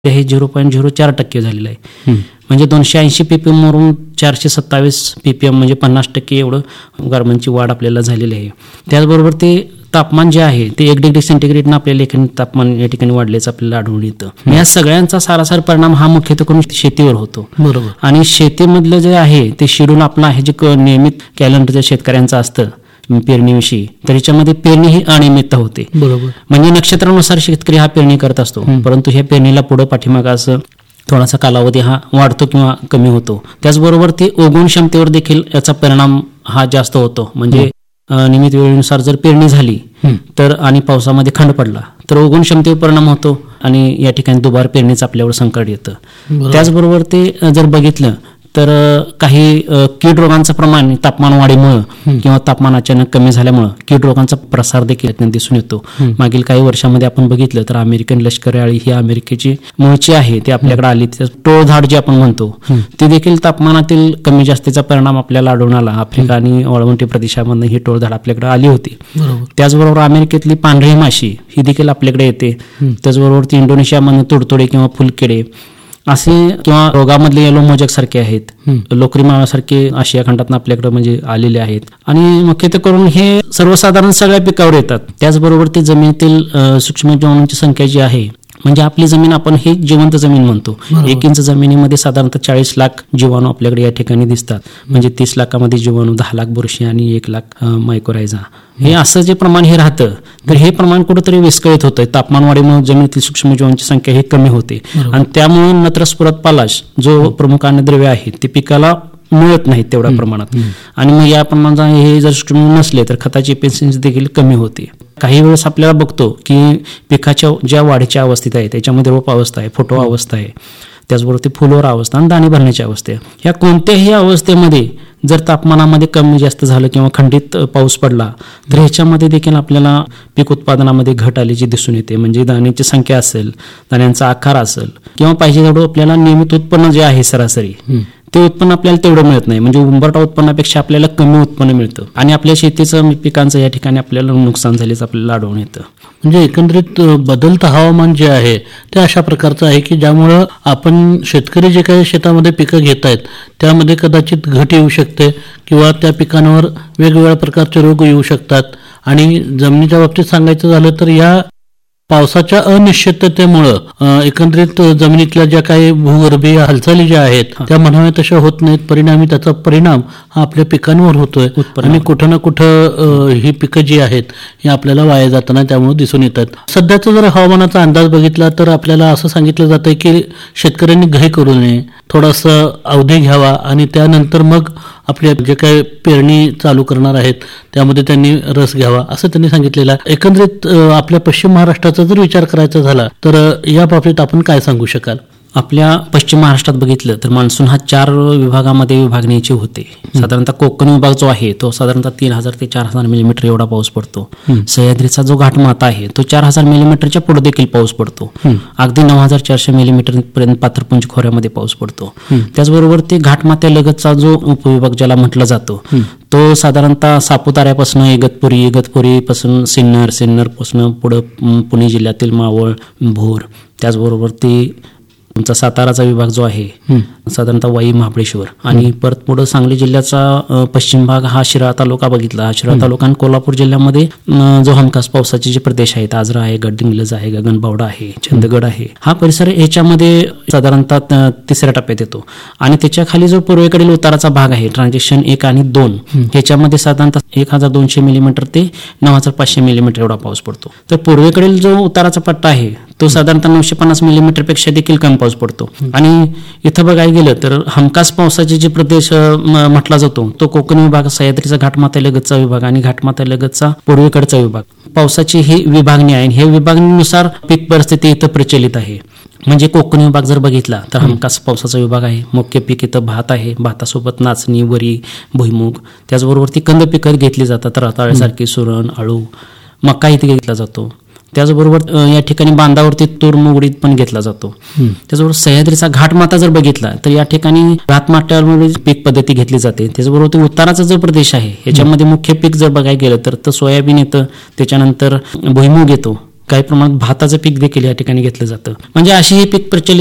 हे 0.04% झालेलं आहे. म्हणजे 280 ppm वरून 427 ppm म्हणजे 50% एवढं गारमांची वाढ आपल्याला झालेली आहे. त्याचबरोबर ते तापमान जे आहे ते 1 डिग्री सेंटीग्रेडनं आपल्याला तापमान या ठिकाणी वाढल्याचं आपल्याला आढळून येतं. या सगळ्यांचा सारासार परिणाम हा मुख्यत्वे करून शेतीवर होतो. बरोबर. आणि शेतीमधलं जे आहे ते शेड्यूल आपलं आहे जे नियमित कॅलेंडर शेतकऱ्यांचं असतं पेरणीविषयी, तर याच्यामध्ये पेरणी ही अनियमितता होते. बरोबर. म्हणजे नक्षत्रानुसार शेतकरी हा पेरणी करत असतो, परंतु ह्या पेरणीला पुढं पाठीमागं असं थोडासा कालावधी हा वाढतो किंवा कमी होतो. त्याचबरोबर ते उगवण क्षमतेवर देखील याचा परिणाम हा जास्त होतो. म्हणजे नियमित वेळेनुसार जर पेरणी झाली तर आणि पावसामध्ये खंड पडला तर उगवण क्षमतेवर परिणाम होतो आणि या ठिकाणी दुबार पेरणीचं आपल्यावर संकट येतं. त्याचबरोबर ते जर बघितलं तर काही कीड रोगांचं प्रमाण तापमान वाढीमुळे किंवा तापमान अचानक कमी झाल्यामुळे कीड रोगांचा प्रसार देखील दिसून येतो. मागील काही वर्षामध्ये आपण बघितलं तर अमेरिकन लष्करी अळी ही अमेरिकेची मूळची आहे, ती आपल्याकडे आली. टोळधाड जे आपण म्हणतो ती देखील तापमानातील कमी जास्तीचा परिणाम आपल्याला आढळून आला. आफ्रिका आणि वाळवंटी प्रदेशामधून ही टोळधाड आपल्याकडे आली होती. त्याचबरोबर अमेरिकेतली पांढरी माशी ही देखील आपल्याकडे येते. त्याचबरोबर ती इंडोनेशियामधून तुडतुडे किंवा फुलकिडे असे किंवा रोगामधले येलो मोजक सारखे आहेत, लोकरी माव्यासारखे आशिया खंडातून आपल्याकडे म्हणजे आलेले आहेत. आणि मुख्यत्वे करून हे सर्वसाधारण सगळ्या पिकावर येतात. त्याचबरोबर ते जमिनीतील सूक्ष्म जीवाणूंची संख्या जी आहे, म्हणजे आपली जमीन आपण ही जिवंत जमीन म्हणतो. 1 इंच जमिनीमध्ये साधारणतः 40 लाख जीवाणू आपल्याकडे या ठिकाणी दिसतात. म्हणजे 30 लाखामध्ये जीवाणू, 10 लाख बुरशी आणि 1 लाख मायक्रोरायझा, हे असं जे प्रमाण हे राहतं तर हे प्रमाण कुठेतरी विस्कळीत होतंय. तापमानवाढीमुळे जमिनीतील सूक्ष्म जीवाणूंची संख्या ही कमी होते आणि त्यामुळे नत्रस्फुरद पालाश जो प्रमुख अन्नद्रव्य आहे ते पिकाला मिळत नाहीत तेवढ्या प्रमाणात. आणि मग या प्रमाणात हे जर सूक्ष्म नसले तर खताची एफिशियन्सी देखील कमी होते. काही वेळेस आपल्याला बघतो की पिकाच्या ज्या वाढीच्या अवस्थेत आहे त्याच्यामध्ये रोप अवस्था आहे, फुटवा अवस्था आहे, त्याचबरोबर ते फुलोर अवस्था आणि दाणे भरण्याची अवस्था आहे. ह्या कोणत्याही अवस्थेमध्ये जर तापमानामध्ये कमी जास्त झालं किंवा खंडित पाऊस पडला तर ह्याच्यामध्ये देखील आपल्याला पीक उत्पादनामध्ये घट आल्याची दिसून येते. म्हणजे दाण्याची संख्या असेल, दाण्यांचा आकार असेल किंवा पाहिजे तेवढं आपल्याला नियमित उत्पन्न जे आहे सरासरी ते उत्पन्न आपल्याला तेवढं मिळत नाही. म्हणजे उंबरठा उत्पन्नापेक्षा आपल्याला कमी उत्पन्न मिळतं आणि आपल्या शेतीचं पिकांचं या ठिकाणी आपल्याला नुकसान झाल्याचं आपल्याला आढळून येतं. म्हणजे एकंदरीत बदलतं हवामान जे आहे ते अशा प्रकारचं आहे की ज्यामुळं आपण शेतकरी जे काही शेतामध्ये पिकं घेत आहेत त्यामध्ये कदाचित घट येऊ शकते किंवा त्या पिकांवर वेगवेगळ्या प्रकारचे रोग येऊ शकतात. आणि जमिनीच्या बाबतीत सांगायचं झालं तर या पावसाच्या अनिश्चिततेमुळं एकंदरीत जमिनीतल्या ज्या काही भूगर्भीय हालचाली ज्या आहेत त्या म्हणाव्या तशा होत नाहीत. परिणामी त्याचा परिणाम हा आपल्या पिकांवर होतोय आणि कुठं ना कुठं ही पिकं जी आहेत ही आपल्याला वाया जाताना त्यामुळे दिसून येतात. सध्याचा जर हवामानाचा अंदाज बघितला तर आपल्याला असं सांगितलं जातंय की शेतकऱ्यांनी घाई करू नये, थोडासा अवधी घ्यावा आणि त्यानंतर मग आपल्या जे काही पेरणी चालू करणार आहेत त्यामध्ये त्यांनी रस घ्यावा असं त्यांनी सांगितलेलं आहे. एकंदरीत आपल्या पश्चिम महाराष्ट्राचा जर विचार करायचा झाला तर या बाबतीत आपण काय सांगू शकाल? आपल्या पश्चिम महाराष्ट्रात बघितलं तर मान्सून हा 4 विभागामध्ये विभागण्याचे होते. साधारणतः कोकण विभाग जो आहे तो साधारणतः 3000 ते 4000 मिलीमीटर एवढा पाऊस पडतो. सह्याद्रीचा जो घाटमाता आहे तो 4000 मिलीमीटरच्या पुढे देखील पाऊस पडतो. अगदी 9400 मिलीमीटर पर्यंत पाथरपुंज खोऱ्यामध्ये पाऊस पडतो. त्याचबरोबर ते घाटमात्यालगतचा जो उपविभाग ज्याला म्हटलं जातो तो साधारणतः सापुताऱ्यापासून इगतपुरीपासून सिन्नरपासून पुढं पुणे जिल्ह्यातील मावळ, भोर, त्याचबरोबर ते तुमचा साताराचा विभाग जो आहे साधारणतः वाई, महाबळेश्वर आणि परत पुढं सांगली जिल्ह्याचा पश्चिम भाग हा शिराळा तालुका बघितला. शिराळा तालुका आणि कोल्हापूर जिल्ह्यामध्ये जो हमखास पावसाचे जे प्रदेश आहेत, आजरा आहे, गडहिंग्लज आहे, गगनबावडा आहे, चंदगड आहे, हा परिसर ह्याच्यामध्ये साधारणतः 3ऱ्या टप्प्यात येतो. आणि त्याच्या खाली जो पूर्वेकडील उताराचा भाग आहे ट्रान्झॅक्शन 1 आणि 2 ह्याच्यामध्ये साधारणतः 1200 मिलीमीटर ते 9500 मिलीमीटर एवढा पाऊस पडतो. तर पूर्वेकडील जो उताराचा पट्टा आहे तो साधारणतः 950 मिलीमीटर पेक्षा देखील कमी पाऊस पडतो. आणि इथं बघायला गेलं तर हमखास पावसाचे जे प्रदेश म्हटला जातो तो कोकण विभाग, सह्याद्रीचा घाटमाथ्यालगतचा विभाग आणि घाटमाथ्यालगतचा पूर्वेकडचा विभाग. पावसाची ही विभागणी आहे. हे विभागणीनुसार पीक परिस्थिती इथं प्रचलित आहे. म्हणजे कोकण विभाग जर बघितला तर हमखास पावसाचा विभाग आहे. मुख्य पीक इथं भात आहे, भातासोबत नाचणी, वरी, भुईमुग, त्याचबरोबर ती कंद पिकं घेतली जातात. रताळ्यासारखी, सुरण, आळू, मका इथे घेतला जातो. त्याचबरोबर या ठिकाणी बांधावरती तूर, मुगडीत पण घेतला जातो. त्याचबरोबर सह्याद्रीचा घाटमाता जर बघितला तर या ठिकाणी घाटमाथ्यावर पीक पद्धती घेतली जाते. त्याचबरोबर ते उताराचा जो प्रदेश आहे याच्यामध्ये मुख्य पीक जर बघायला गेलं तर सोयाबीन येतं, त्याच्यानंतर भुईमुग येतो, काही प्रमाणात भाताचं पीक देखील या ठिकाणी घेतलं जातं. म्हणजे अशी ही पीक प्रचलित